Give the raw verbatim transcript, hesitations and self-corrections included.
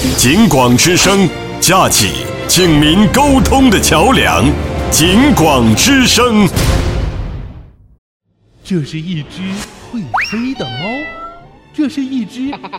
警广之声，架起警民沟通的桥梁。警广之声。 这是一只会飞的猫，这是一只